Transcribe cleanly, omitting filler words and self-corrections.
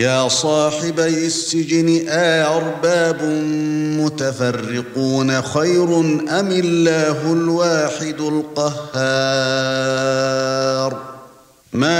يا صاحبي السجن أأرباب متفرقون خير أم الله الواحد القهار